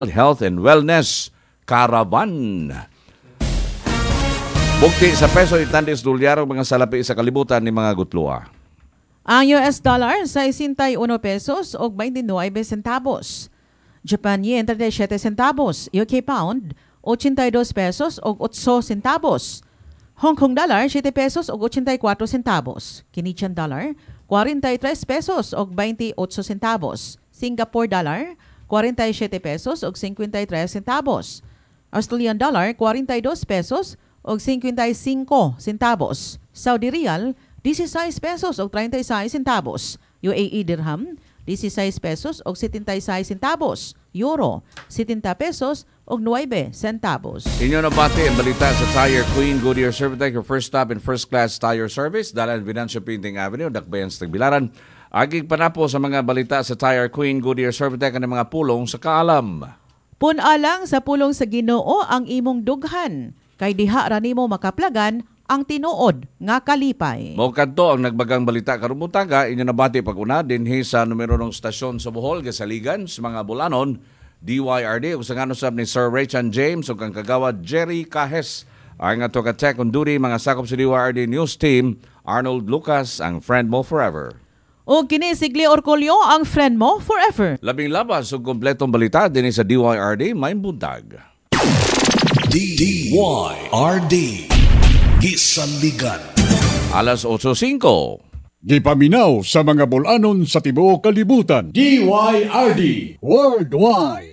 Health and Wellness Caravan. Bukti sa peso itandis dolyar mga salapi sa kalibutan ni mga gutloa. Ang US dollar sa 61 pesos o 29 centavos. Japan yen 37 centavos. UK pound 82 pesos o 8 centavos. Hong Kong dollar 7 pesos o 84 centavos. Canadian dollar 43 pesos o 28 centavos. Singapore dollar 47 pesos o 53 centavos. Australian dollar 42 pesos o 55 centavos. Saudi Riyal 16 pesos o 36 centavos. UAE dirham 16 pesos o 76 centavos. Euro 70 pesos o 9 centavos. Inyo nabati ang balita sa Tire Queen Goodyear Servitec, your first stop in first-class tire service. Dalan Venancio Pinting Avenue, Dakbayan sa Tagbilaran. Agig panapo sa mga balita sa Tire Queen Goodyear Servitec ang mga pulong sa kaalam. Punalang sa pulong sa Ginoo ang imong dughan. Kay diha ra nimo makaplagan ang tinuod nga kalipay. Mao kadto ang nagbagang balita karon buntaga. Inyo nabati pag-una dinhi sa numero ng stasyon sa Bohol, Gasaligan, sa mga Bulanon, DYRD ug sa nganusab ni Sir Raychan James ug ang kagawad Jerry Cajes. Ang ato ka tech on duty mga sakop sa DYRD News Team, Arnold Lucas, ang friend mo forever. O kini Sigli Orcolio ang friend mo forever. Labing labas ug kompletong balita dinhi sa DYRD may buntag. DYRD Gisaligan. Alas 8:05. Gipaminaw sa mga bulanon sa tibuok kalibutan. DYRD Worldwide.